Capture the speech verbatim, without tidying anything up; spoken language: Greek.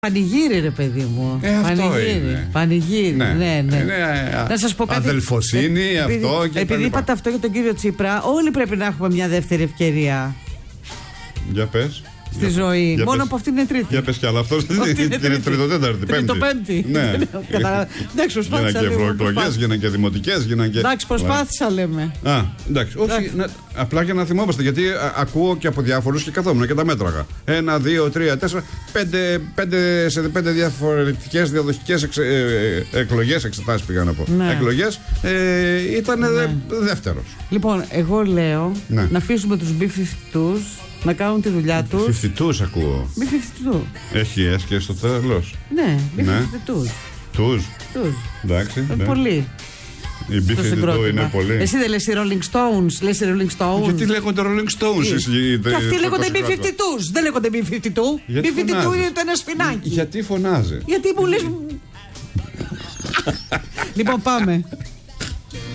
Πανηγύρι, ρε παιδί μου. Ε, αυτό Πανηγύρι. είναι. Πανηγύρι. Ναι, ναι. ναι. Είναι, να σας πω κάτι. Αδελφοσύνη, ε, επειδή, αυτό και επειδή τα είπατε αυτό για τον κύριο Τσίπρα, όλοι πρέπει να έχουμε μια δεύτερη ευκαιρία. Για πες. Στη για, ζωή. Για Μόνο πες, από αυτή είναι τρίτη. Για πες κι άλλο. Αυτό είναι τρίτο-τέταρτη. Τρίτο-πέμπτη. Ναι. Εντάξει, προσπάθησα. Γίναν και ευρωεκλογές, γίναν και δημοτικές. Εντάξει, προσπάθησα λέμε. Α, εντάξει. Όχι, απλά για να θυμόμαστε, γιατί ακούω και από διάφορους και καθόμουν και τα μέτραγα. Ένα, δύο, τρία, τέσσερα, πέντε σε πέντε διαφορετικές διαδοχικές εκλογές, εξετάσεις πήγα να πω. Εκλογές ήταν δεύτερος. Λοιπόν, εγώ λέω να αφήσουμε τους μπιφιστούς να κάνουν τη δουλειά τους. Φιφτιτούς ακούω. Μη φιφτιτού. Έχει έσκε στο τέλος. Ναι, μη φιφτιτούς. Τους. Τους. Εντάξει. Ναι. Πολύ. Η μπι φιφτιτού είναι πολύ. Εσύ δεν λες οι Rolling Stones, λες οι Rolling Stones. Γιατί λέγονται Rolling Stones. Και αυτοί λέγονται μπι φιφτιτούς. Δεν λέγονται μπι φιφτιτού. μπι φιφτιτού είναι το ένα σπινάκι. Γιατί φωνάζει. Γιατί μου λες. Λοιπόν, πάμε.